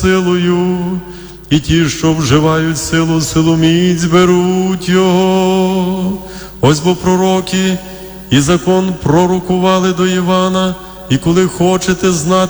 силою, і ті, що вживають силу міць, беруть його. Ось бо пророки і закон пророкували до Івана, і коли хочете знати